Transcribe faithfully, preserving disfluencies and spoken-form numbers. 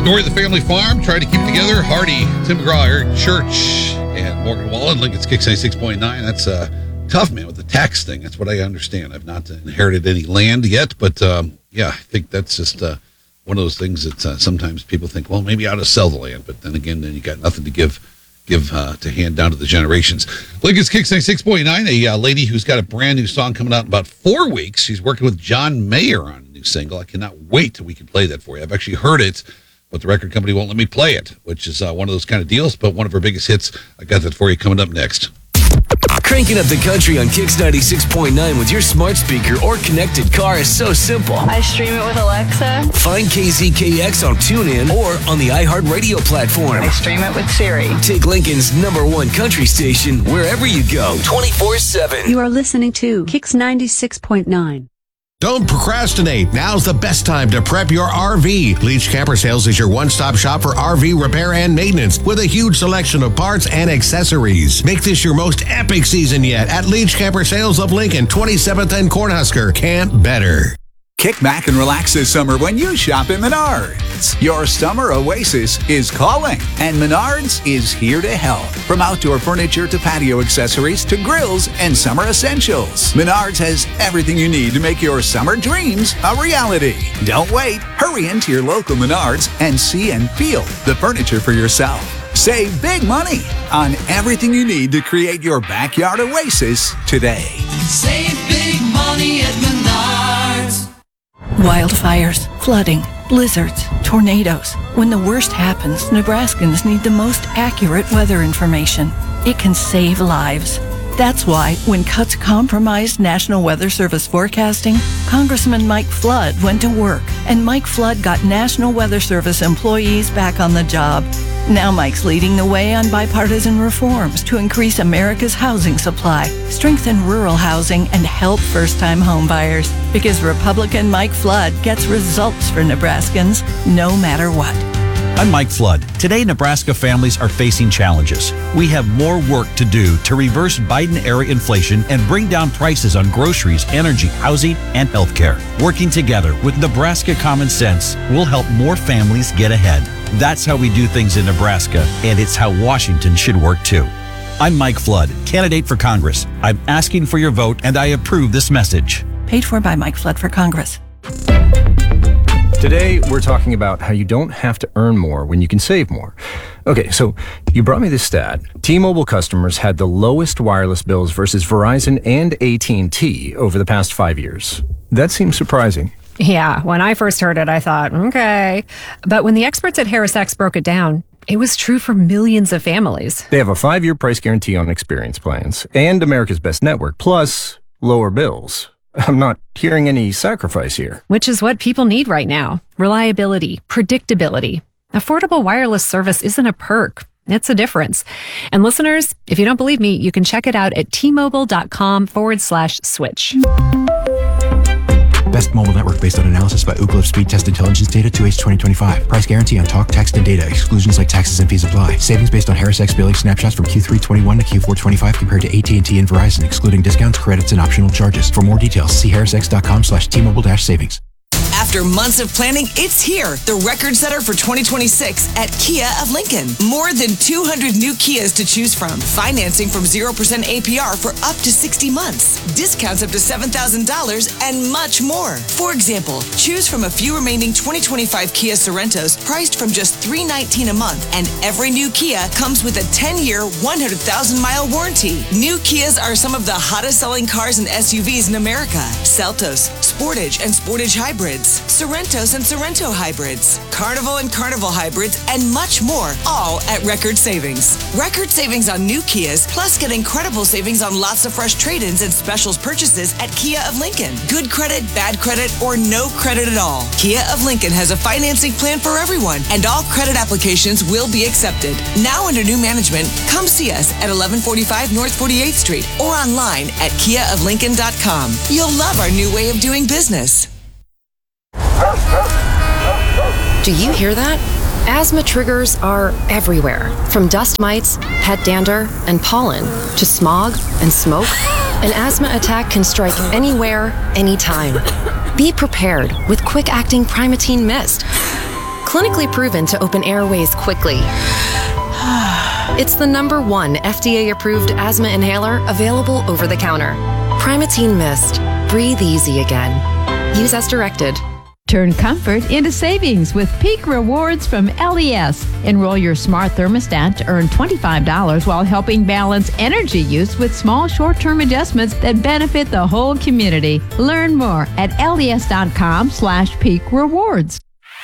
Story of the family farm, trying to keep it together. Hardy, Tim McGraw, Eric Church, and Morgan Wallen. Lincoln's Kicks ninety-six point nine. That's uh, tough, man, with the tax thing. That's what I understand. I've not inherited any land yet, but um, yeah, I think that's just uh, one of those things that uh, sometimes people think, well, maybe I ought to sell the land, but then again, then you got nothing to give give uh, to hand down to the generations. Lincoln's Kicks ninety-six point nine, a uh, lady who's got a brand new song coming out in about four weeks. She's working with John Mayer on a new single. I cannot wait till we can play that for you. I've actually heard it, but the record company won't let me play it, which is uh, one of those kind of deals, but one of her biggest hits. I got that for you coming up next. Cranking up the country on Kicks ninety-six point nine with your smart speaker or connected car is so simple. I stream it with Alexa. Find K Z K X on TuneIn or on the iHeartRadio platform. I stream it with Siri. Take Lincoln's number one country station wherever you go, twenty-four seven. You are listening to Kicks ninety-six point nine. Don't procrastinate. Now's the best time to prep your R V. Leach Camper Sales is your one-stop shop for R V repair and maintenance with a huge selection of parts and accessories. Make this your most epic season yet at Leach Camper Sales of Lincoln, twenty-seventh and Cornhusker. Can't better. Kick back and relax this summer when you shop at Menards. Your summer oasis is calling, and Menards is here to help. From outdoor furniture to patio accessories to grills and summer essentials, Menards has everything you need to make your summer dreams a reality. Don't wait. Hurry into your local Menards and see and feel the furniture for yourself. Save big money on everything you need to create your backyard oasis today. Save big money at Menards. Wildfires, flooding, blizzards, tornadoes. When the worst happens, Nebraskans need the most accurate weather information. It can save lives. That's why, when cuts compromised National Weather Service forecasting, Congressman Mike Flood went to work, and Mike Flood got National Weather Service employees back on the job. Now Mike's leading the way on bipartisan reforms to increase America's housing supply, strengthen rural housing, and help first-time homebuyers. Because Republican Mike Flood gets results for Nebraskans, no matter what. I'm Mike Flood. Today, Nebraska families are facing challenges. We have more work to do to reverse Biden-era inflation and bring down prices on groceries, energy, housing, and healthcare. Working together with Nebraska Common Sense will help more families get ahead. That's how we do things in Nebraska, and it's how Washington should work too. I'm Mike Flood, candidate for Congress. I'm asking for your vote, and I approve this message. Paid for by Mike Flood for Congress. Today, we're talking about how you don't have to earn more when you can save more. Okay, so you brought me this stat. T-Mobile customers had the lowest wireless bills versus Verizon and A T and T over the past five years. That seems surprising. Yeah, when I first heard it, I thought, okay. But when the experts at HarrisX broke it down, it was true for millions of families. They have a five-year price guarantee on experience plans and America's Best Network, plus lower bills. I'm not hearing any sacrifice here. Which is what people need right now. Reliability, predictability. Affordable wireless service isn't a perk. It's a difference. And listeners, if you don't believe me, you can check it out at T-Mobile.com forward slash switch. Best mobile network based on analysis by Ookla Speed Test Intelligence Data two H twenty twenty-five. Price guarantee on talk, text, and data. Exclusions like taxes and fees apply. Savings based on HarrisX billing snapshots from Q three twenty-one to Q four twenty-five compared to A T and T and Verizon, excluding discounts, credits, and optional charges. For more details, see harrisx.com slash T-Mobile dash savings. After months of planning, it's here. The record setter for twenty twenty-six at Kia of Lincoln. More than two hundred new Kias to choose from. Financing from zero percent A P R for up to sixty months. Discounts up to seven thousand dollars and much more. For example, choose from a few remaining twenty twenty-five Kia Sorrentos priced from just three hundred nineteen dollars a month. And every new Kia comes with a ten-year, one hundred thousand mile warranty. New Kias are some of the hottest selling cars and S U Vs in America. Seltos, Sportage, and Sportage Hybrids. Sorrentos and Sorrento Hybrids, Carnival and Carnival Hybrids, and much more, all at record savings. Record savings on new Kias, plus get incredible savings on lots of fresh trade-ins and specials purchases at Kia of Lincoln. Good credit, bad credit, or no credit at all. Kia of Lincoln has a financing plan for everyone, and all credit applications will be accepted. Now under new management, come see us at eleven forty-five North forty-eighth Street or online at kia of lincoln dot com. You'll love our new way of doing business. Do you hear that? Asthma triggers are everywhere, from dust mites, pet dander, and pollen, to smog and smoke. An asthma attack can strike anywhere, anytime. Be prepared with quick-acting Primatene Mist. Clinically proven to open airways quickly. It's the number one F D A-approved asthma inhaler available over the counter. Primatene Mist. Breathe easy again. Use as directed. Turn comfort into savings with Peak Rewards from L E S. Enroll your smart thermostat to earn twenty-five dollars while helping balance energy use with small short-term adjustments that benefit the whole community. Learn more at les.com slash peak rewards.